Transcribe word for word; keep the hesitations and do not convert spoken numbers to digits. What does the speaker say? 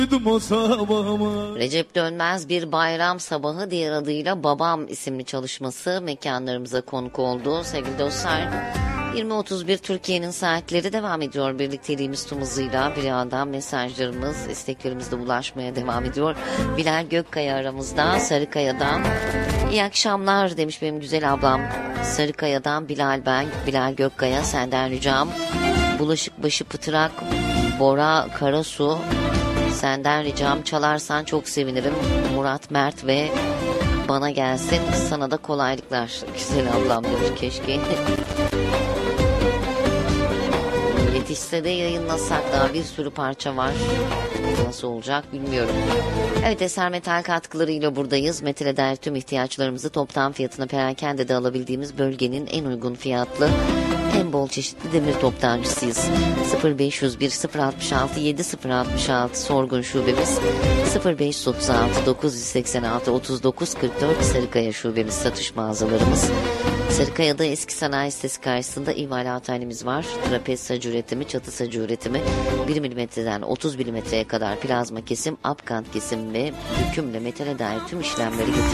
o sabahıma. Recep Dönmez Bir Bayram Sabahı, diğer adıyla Babam isimli çalışması mekanlarımıza konuk oldu. Sevgili dostlar, yirmi otuz bir Türkiye'nin saatleri devam ediyor. Birlikteliğimiz tüm hızıyla bir yandan mesajlarımız, isteklerimiz de ulaşmaya devam ediyor. Bilal Gökkaya aramızda, Sarıkaya'dan. İyi akşamlar demiş benim güzel ablam. Sarıkaya'dan Bilal ben, Bilal Gökkaya, senden ricam. Bulaşıkbaşı Pıtırak, Bora Karasu, senden ricam çalarsan çok sevinirim. Murat Mert ve Bana Gelsin, sana da kolaylıklar. Güzel ablam demiş, keşke yetişse de yayınlasak, daha bir sürü parça var. Nasıl olacak bilmiyorum. Evet, Eser Metal katkılarıyla buradayız. Metale dair tüm ihtiyaçlarımızı toptan fiyatına perakendede alabildiğimiz bölgenin en uygun fiyatlı, en bol çeşitli demir toptancısıyız. sıfır beş yüz bir sıfır altmış altı yedi sıfır altmış altı sorgun şubemiz, sıfır beş otuz altı dokuz yüz seksen altı otuz dokuz kırk dört Sarıkaya şubemiz, satış mağazalarımız. Sarıkaya'da eski sanayi sitesi karşısında imalathanemiz var. Trapez sacı üretimi, çatı sacı üretimi, bir milimetreden otuz milimetreye kadar plazma kesim, apkant kesim ve dökümle metale dair tüm işlemleri getiriyoruz.